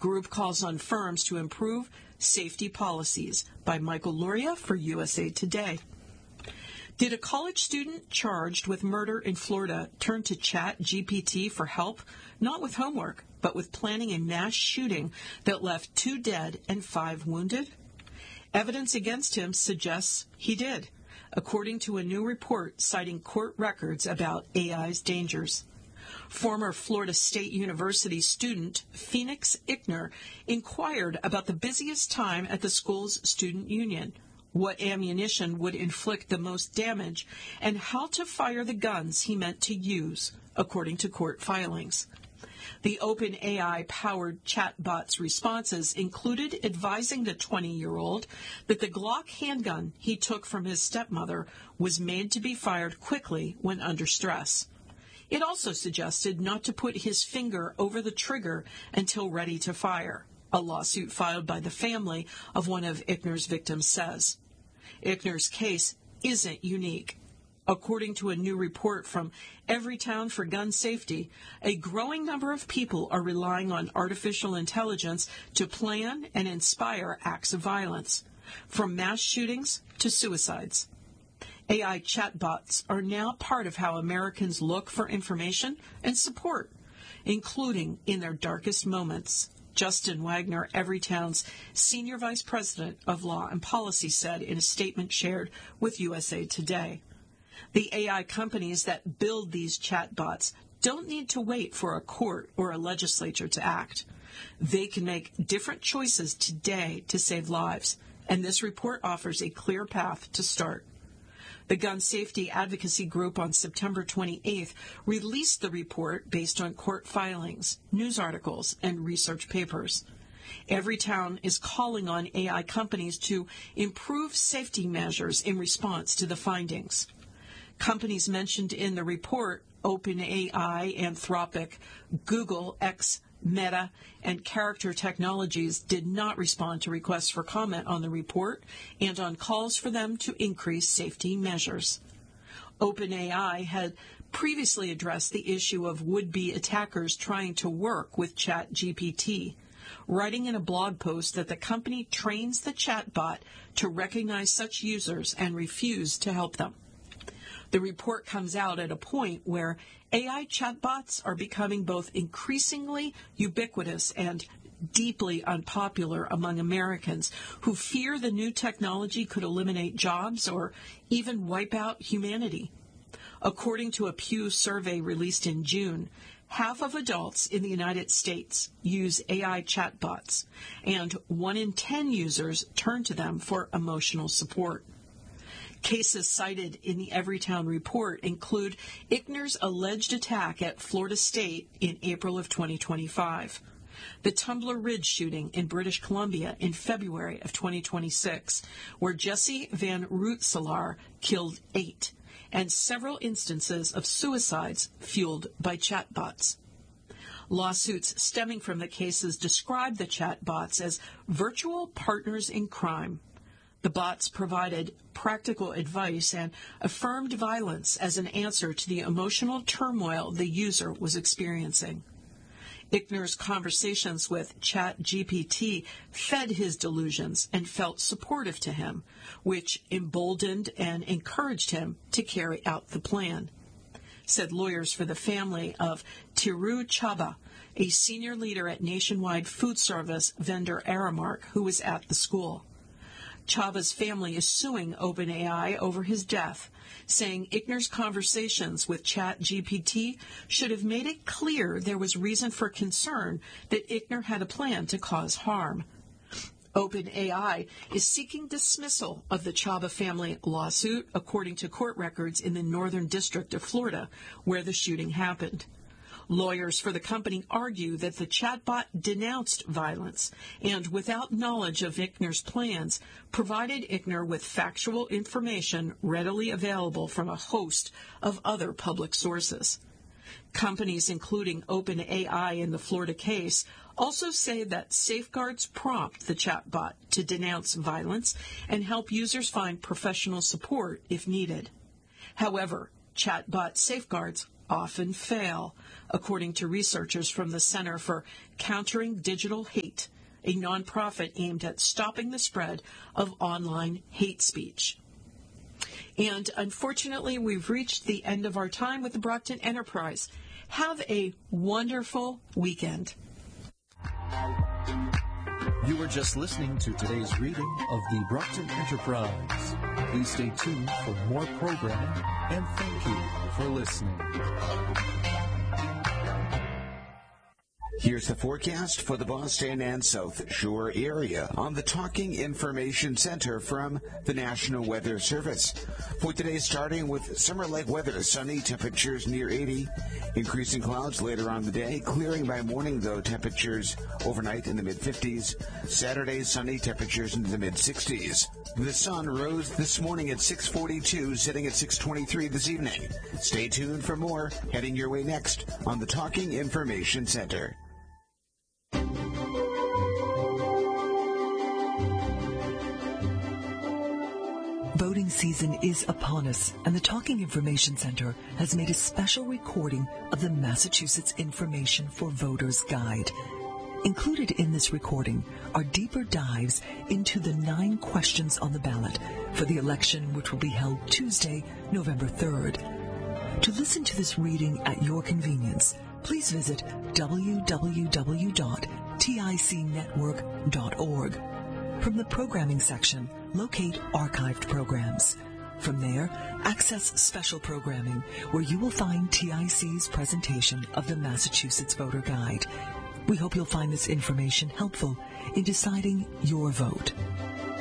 Group calls on firms to improve safety policies, by Michael Luria for USA Today. Did a college student charged with murder in Florida turn to ChatGPT for help? Not with homework, but with planning a mass shooting that left 2 dead and 5 wounded? Evidence against him suggests he did, according to a new report citing court records about AI's dangers. Former Florida State University student Phoenix Ickner inquired about the busiest time at the school's student union, what ammunition would inflict the most damage, and how to fire the guns he meant to use, according to court filings. The OpenAI-powered chatbot's responses included advising the 20-year-old that the Glock handgun he took from his stepmother was made to be fired quickly when under stress. It also suggested not to put his finger over the trigger until ready to fire, a lawsuit filed by the family of one of Ickner's victims says. Ickner's case isn't unique. According to a new report from Everytown for Gun Safety, a growing number of people are relying on artificial intelligence to plan and inspire acts of violence, from mass shootings to suicides. AI chatbots are now part of how Americans look for information and support, including in their darkest moments. Justin Wagner, Everytown's Senior Vice President of Law and Policy, said in a statement shared with USA Today. The AI companies that build these chatbots don't need to wait for a court or a legislature to act. They can make different choices today to save lives, and this report offers a clear path to start. The Gun Safety Advocacy Group on September 28th released the report based on court filings, news articles, and research papers. Everytown is calling on AI companies to improve safety measures in response to the findings. Companies mentioned in the report, OpenAI, Anthropic, Google, X, Meta, and Character Technologies, did not respond to requests for comment on the report and on calls for them to increase safety measures. OpenAI had previously addressed the issue of would-be attackers trying to work with ChatGPT, writing in a blog post that the company trains the chatbot to recognize such users and refuse to help them. The report comes out at a point where AI chatbots are becoming both increasingly ubiquitous and deeply unpopular among Americans who fear the new technology could eliminate jobs or even wipe out humanity. According to a Pew survey released in June, half of adults in the United States use AI chatbots, and 1 in 10 users turn to them for emotional support. Cases cited in the Everytown report include Ickner's alleged attack at Florida State in April of 2025, the Tumbler Ridge shooting in British Columbia in February of 2026, where Jesse Van Rootselaar killed 8, and several instances of suicides fueled by chatbots. Lawsuits stemming from the cases describe the chatbots as virtual partners in crime. The bots provided practical advice and affirmed violence as an answer to the emotional turmoil the user was experiencing. Ickner's conversations with ChatGPT fed his delusions and felt supportive to him, which emboldened and encouraged him to carry out the plan, said lawyers for the family of Tiru Chaba, a senior leader at nationwide food service vendor Aramark, who was at the school. Chaba's family is suing OpenAI over his death, saying Ickner's conversations with ChatGPT should have made it clear there was reason for concern that Ickner had a plan to cause harm. OpenAI is seeking dismissal of the Chaba family lawsuit, according to court records in the Northern District of Florida, where the shooting happened. Lawyers for the company argue that the chatbot denounced violence and, without knowledge of Ickner's plans, provided Ickner with factual information readily available from a host of other public sources. Companies, including OpenAI in the Florida case, also say that safeguards prompt the chatbot to denounce violence and help users find professional support if needed. However, chatbot safeguards often fail, according to researchers from the Center for Countering Digital Hate, a nonprofit aimed at stopping the spread of online hate speech. And unfortunately, we've reached the end of our time with the Brockton Enterprise. Have a wonderful weekend. You were just listening to today's reading of the Brockton Enterprise. Please stay tuned for more programming, and thank you for listening. Here's the forecast for the Boston and South Shore area on the Talking Information Center from the National Weather Service. For today, starting with summer-like weather, sunny, temperatures near 80, increasing clouds later on the day, clearing by morning, though, temperatures overnight in the mid-50s. Saturday, sunny, temperatures into the mid-60s. The sun rose this morning at 6:42, setting at 6:23 this evening. Stay tuned for more, heading your way next on the Talking Information Center. Voting season is upon us, and the Talking Information Center has made a special recording of the Massachusetts Information for Voters Guide. Included in this recording are deeper dives into the 9 questions on the ballot for the election, which will be held Tuesday, November 3rd. To listen to this reading at your convenience, please visit www.ticnetwork.org. From the programming section, locate archived programs. From there, access special programming, where you will find TIC's presentation of the Massachusetts Voter Guide. We hope you'll find this information helpful in deciding your vote.